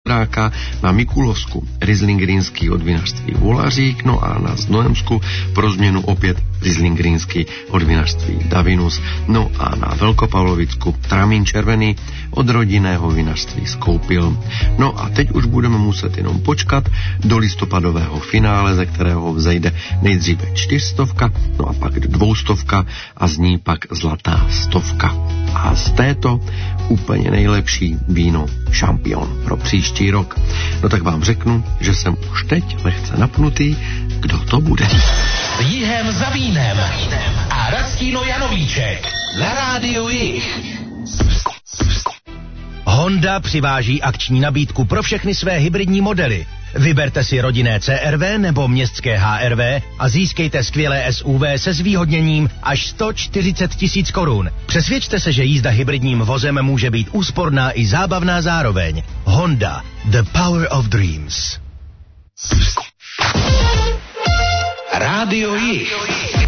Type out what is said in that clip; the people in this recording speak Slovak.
Bystráka, na Mikulovsku Riesling Rýnsky od vinařství Volařík, no a na Znojemsku pro změnu opět Riesling Rýnsky od vinařství Davinus, no a na Velkopavlovicku Tramín červený od rodinného vinařství Skoupil. No a teď už budeme muset jenom počkat do listopadového finále, ze kterého vzejde nejdříve 400, no a pak 200 a z ní pak zlatá 100. A z této úplně nejlepší víno Šampion pro příští rok. No tak vám řeknu, že jsem už teď lehce napnutý, kdo to bude. Jihem za vínem a Rastino Janovíček na Rádiu Jih. Honda přiváží akční nabídku pro všechny své hybridní modely. Vyberte si rodinné CR-V nebo městské HR-V a získejte skvělé SUV se zvýhodněním až 140 000 korun. Přesvědčte se, že jízda hybridním vozem může být úsporná i zábavná zároveň. Honda, the power of dreams. Rádio Jih.